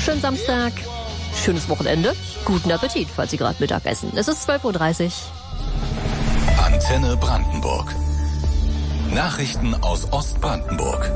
Schönen Samstag, schönes Wochenende, guten Appetit, falls Sie gerade Mittag essen. Es ist 12:30 Uhr. Antenne Brandenburg. Nachrichten aus Ostbrandenburg.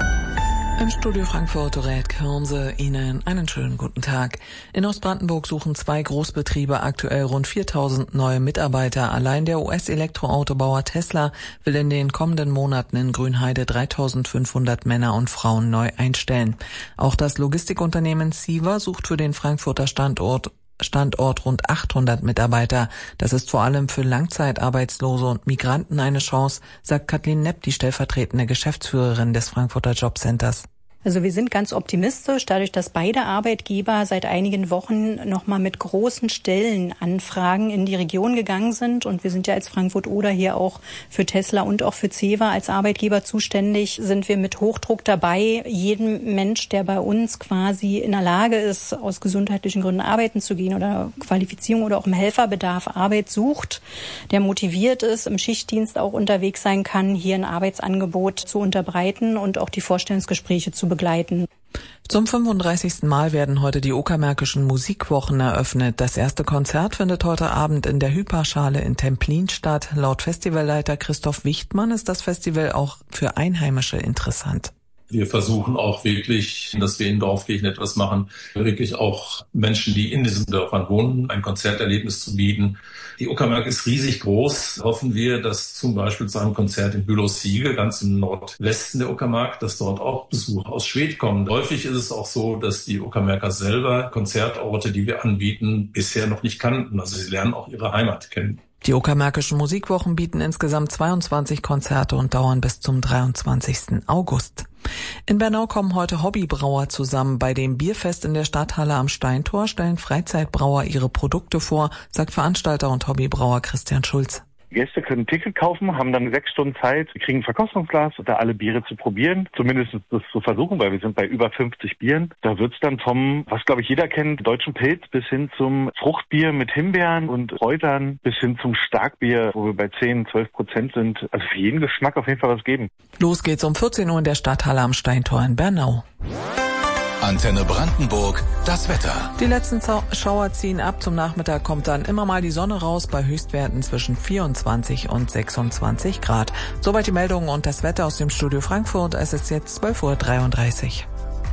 Im Studio Frankfurt rät Kirmse Ihnen einen schönen guten Tag. In Ostbrandenburg suchen 2 Großbetriebe aktuell rund 4.000 neue Mitarbeiter. Allein der US-Elektroautobauer Tesla will in den kommenden Monaten in Grünheide 3.500 Männer und Frauen neu einstellen. Auch das Logistikunternehmen Siever sucht für den Frankfurter Standort rund 800 Mitarbeiter. Das ist vor allem für Langzeitarbeitslose und Migranten eine Chance, sagt Kathleen Nepp, die stellvertretende Geschäftsführerin des Frankfurter Jobcenters. Also wir sind ganz optimistisch, dadurch, dass beide Arbeitgeber seit einigen Wochen nochmal mit großen Stellenanfragen in die Region gegangen sind. Und wir sind ja als Frankfurt-Oder hier auch für Tesla und auch für CEVA als Arbeitgeber zuständig, sind wir mit Hochdruck dabei, jedem Mensch, der bei uns quasi in der Lage ist, aus gesundheitlichen Gründen arbeiten zu gehen oder Qualifizierung oder auch im Helferbedarf Arbeit sucht, der motiviert ist, im Schichtdienst auch unterwegs sein kann, hier ein Arbeitsangebot zu unterbreiten und auch die Vorstellungsgespräche zu begleiten. Zum 35. Mal werden heute die Uckermärkischen Musikwochen eröffnet. Das erste Konzert findet heute Abend in der Hyperschale in Templin statt. Laut Festivalleiter Christoph Wichtmann ist das Festival auch für Einheimische interessant. Wir versuchen auch wirklich, dass wir in Dorfkirchen etwas machen, wirklich auch Menschen, die in diesen Dörfern wohnen, ein Konzerterlebnis zu bieten. Die Uckermark ist riesig groß. Hoffen wir, dass zum Beispiel zu einem Konzert in Bülow-Siegel, ganz im Nordwesten der Uckermark, dass dort auch Besucher aus Schwedt kommen. Häufig ist es auch so, dass die Uckermärker selber Konzertorte, die wir anbieten, bisher noch nicht kannten. Also sie lernen auch ihre Heimat kennen. Die Uckermärkischen Musikwochen bieten insgesamt 22 Konzerte und dauern bis zum 23. August. In Bernau kommen heute Hobbybrauer zusammen. Bei dem Bierfest in der Stadthalle am Steintor stellen Freizeitbrauer ihre Produkte vor, sagt Veranstalter und Hobbybrauer Christian Schulz. Die Gäste können ein Ticket kaufen, haben dann 6 Stunden Zeit, kriegen ein Verkostungsglas, da alle Biere zu probieren. Zumindest das zu versuchen, weil wir sind bei über 50 Bieren. Da wird's dann vom, was glaube ich jeder kennt, deutschen Pilz bis hin zum Fruchtbier mit Himbeeren und Kräutern bis hin zum Starkbier, wo wir bei 10-12% sind. Also für jeden Geschmack auf jeden Fall was geben. Los geht's um 14 Uhr in der Stadthalle am Steintor in Bernau. Antenne Brandenburg, das Wetter. Die letzten Schauer ziehen ab. Zum Nachmittag kommt dann immer mal die Sonne raus bei Höchstwerten zwischen 24 und 26 Grad. Soweit die Meldungen und das Wetter aus dem Studio Frankfurt. Es ist jetzt 12:33 Uhr.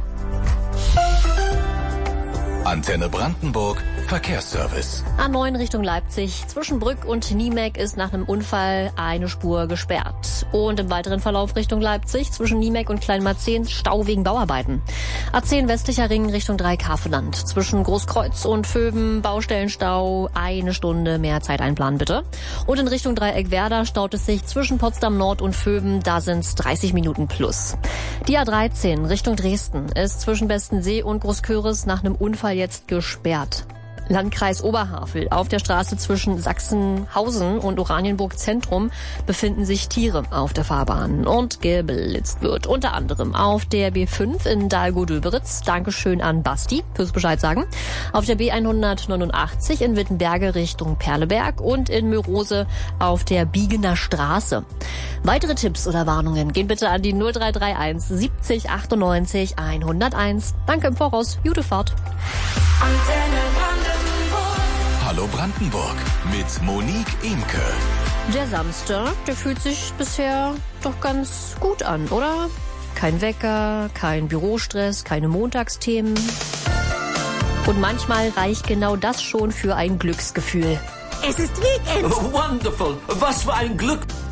Antenne Brandenburg, Verkehrsservice. A9 Richtung Leipzig. Zwischen Brück und Niemek ist nach einem Unfall eine Spur gesperrt. Und im weiteren Verlauf Richtung Leipzig zwischen Niemek und Kleinmarzehn Stau wegen Bauarbeiten. A10 westlicher Ring Richtung Dreikarfeland. Zwischen Großkreuz und Vöben Baustellenstau. 1 Stunde mehr Zeit einplanen bitte. Und in Richtung Dreieckwerder staut es sich zwischen Potsdam Nord und Vöben. Da sind es 30 Minuten plus. Die A13 Richtung Dresden ist zwischen Bestensee und Großköris nach einem Unfall jetzt gesperrt. Landkreis Oberhavel. Auf der Straße zwischen Sachsenhausen und Oranienburg Zentrum befinden sich Tiere auf der Fahrbahn und geblitzt wird. Unter anderem auf der B5 in Dahlgow-Döberitz. Dankeschön an Basti fürs Bescheid sagen. Auf der B189 in Wittenberge Richtung Perleberg und in Mörose auf der Biegener Straße. Weitere Tipps oder Warnungen gehen bitte an die 0331 70 98 101. Danke im Voraus. Gute Fahrt. Hallo Brandenburg mit Monique Imke. Der Samstag, der fühlt sich bisher doch ganz gut an, oder? Kein Wecker, kein Bürostress, keine Montagsthemen. Und manchmal reicht genau das schon für ein Glücksgefühl. Es ist Weekend. Wonderful. Was für ein Glück.